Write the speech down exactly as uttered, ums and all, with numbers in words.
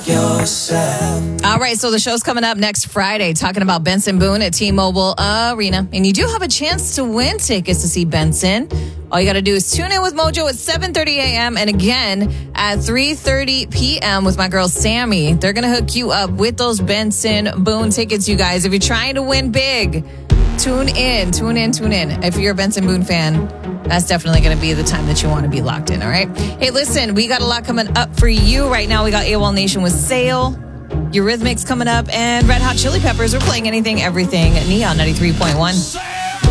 yourself. All right, so the show's coming up next Friday, talking about Benson Boone at T-Mobile Arena. And you do have a chance to win tickets to see Benson. All you got to do is tune in with Mojo at seven thirty a.m. and again at three thirty p.m. with my girl Sammy. They're going to hook you up with those Benson Boone tickets, you guys. If you're trying to win big, tune in, tune in, tune in. If you're a Benson Boone fan, that's definitely going to be the time that you want to be locked in, all right? Hey, listen, we got a lot coming up for you right now. We got AWOL Nation with Sail, Eurythmics coming up, and Red Hot Chili Peppers. We're playing Anything, Everything, Neon ninety-three point one.